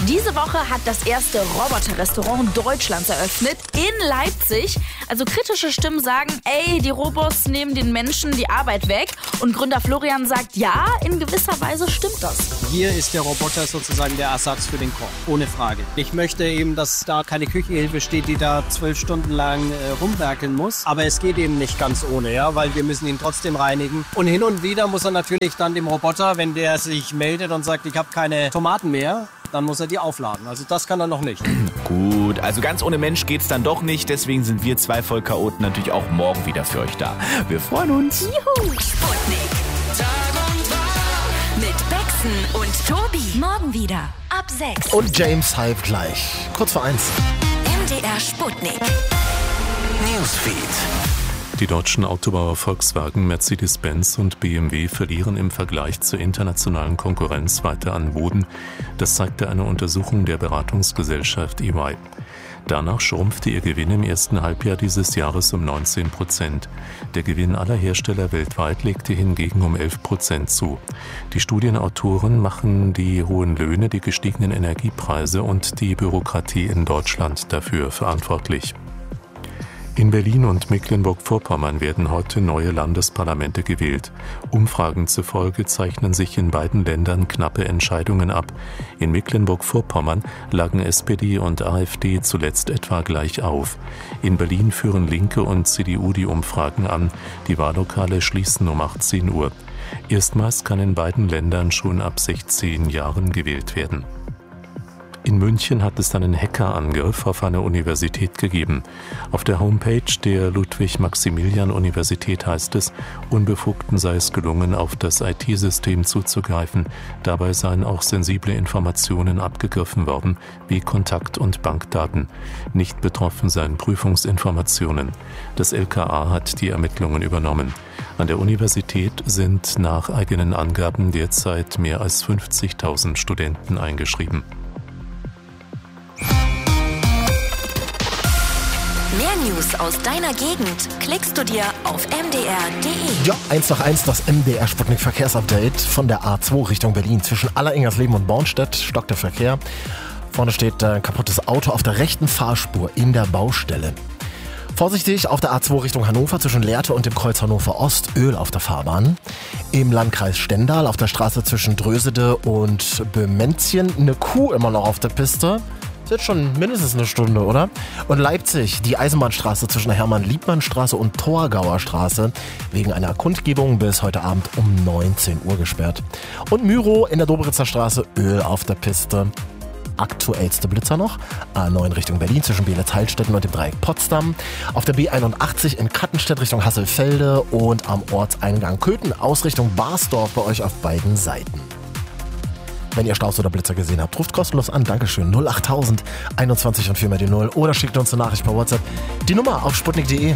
Diese Woche hat das erste Roboterrestaurant Deutschlands eröffnet in Leipzig. Also kritische Stimmen sagen, die Robots nehmen den Menschen die Arbeit weg. Und Gründer Florian sagt, ja, in gewisser Weise stimmt das. Hier ist der Roboter sozusagen der Ersatz für den Koch, ohne Frage. Ich möchte eben, dass da keine Küchenhilfe steht, die da 12 Stunden lang rumwerkeln muss. Aber es geht eben nicht ganz ohne, ja, weil wir müssen ihn trotzdem reinigen. Und hin und wieder muss er natürlich dann dem Roboter, wenn der sich meldet und sagt, ich habe keine Tomaten mehr, dann muss er die aufladen. Also das kann er noch nicht. Gut, also ganz ohne Mensch geht's dann doch nicht. Deswegen sind wir zwei Vollchaoten natürlich auch morgen wieder für euch da. Wir freuen uns. Juhu! Sputnik. Tag und Tag. Mit Bexen und Tobi. Morgen wieder ab 6. Und James Hype gleich. Kurz vor 1. MDR Sputnik. Newsfeed. Die deutschen Autobauer Volkswagen, Mercedes-Benz und BMW verlieren im Vergleich zur internationalen Konkurrenz weiter an Boden. Das zeigte eine Untersuchung der Beratungsgesellschaft EY. Danach schrumpfte ihr Gewinn im ersten Halbjahr dieses Jahres um 19%. Der Gewinn aller Hersteller weltweit legte hingegen um 11% zu. Die Studienautoren machen die hohen Löhne, die gestiegenen Energiepreise und die Bürokratie in Deutschland dafür verantwortlich. In Berlin und Mecklenburg-Vorpommern werden heute neue Landesparlamente gewählt. Umfragen zufolge zeichnen sich in beiden Ländern knappe Entscheidungen ab. In Mecklenburg-Vorpommern lagen SPD und AfD zuletzt etwa gleich auf. In Berlin führen Linke und CDU die Umfragen an. Die Wahllokale schließen um 18 Uhr. Erstmals kann in beiden Ländern schon ab 16 Jahren gewählt werden. In München hat es einen Hackerangriff auf eine Universität gegeben. Auf der Homepage der Ludwig-Maximilian-Universität heißt es, Unbefugten sei es gelungen, auf das IT-System zuzugreifen. Dabei seien auch sensible Informationen abgegriffen worden, wie Kontakt- und Bankdaten. Nicht betroffen seien Prüfungsinformationen. Das LKA hat die Ermittlungen übernommen. An der Universität sind nach eigenen Angaben derzeit mehr als 50.000 Studenten eingeschrieben. Mehr News aus deiner Gegend klickst du dir auf mdr.de. Ja, 1 nach 1 das MDR Sputnik Verkehrsupdate von der A2 Richtung Berlin. Zwischen Alleringers-Leben und Bornstedt stockt der Verkehr. Vorne steht ein kaputtes Auto auf der rechten Fahrspur in der Baustelle. Vorsichtig auf der A2 Richtung Hannover zwischen Lehrte und dem Kreuz Hannover Ost, Öl auf der Fahrbahn. Im Landkreis Stendal auf der Straße zwischen Drösede und Bömentchen eine Kuh immer noch auf der Piste. Das ist jetzt schon mindestens eine Stunde, oder? Und Leipzig, die Eisenbahnstraße zwischen der Hermann-Liebmann-Straße und Torgauer Straße wegen einer Kundgebung bis heute Abend um 19 Uhr gesperrt. Und Myro in der Dobritzer Straße, Öl auf der Piste. Aktuellste Blitzer noch. A9 Richtung Berlin zwischen Beelitz-Heilstätten und dem Dreieck Potsdam. Auf der B81 in Kattenstedt Richtung Hasselfelde und am Ortseingang Köthen aus Richtung Barsdorf bei euch auf beiden Seiten. Wenn ihr Staus oder Blitzer gesehen habt, ruft kostenlos an. Dankeschön. 08000 21 und 4 mal die 0 oder schickt uns eine Nachricht per WhatsApp. Die Nummer auf sputnik.de.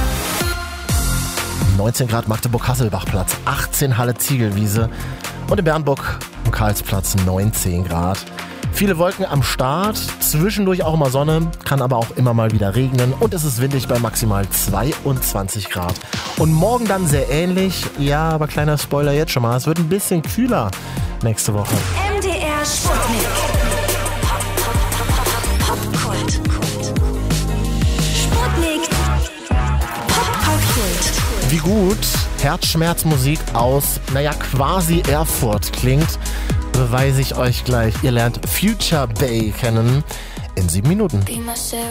19 Grad Magdeburg-Hasselbach-Platz, 18 Halle Ziegelwiese und in Bernburg am Karlsplatz 19 Grad. Viele Wolken am Start, zwischendurch auch immer Sonne, kann aber auch immer mal wieder regnen und es ist windig bei maximal 22 Grad. Und morgen dann sehr ähnlich, ja, aber kleiner Spoiler jetzt schon mal, es wird ein bisschen kühler nächste Woche. MDR Sputnik. Popkult. Sputnik. Popkult. Wie gut Herzschmerzmusik aus, quasi Erfurt klingt, beweise ich euch gleich. Ihr lernt Future Bay kennen in 7 Minuten.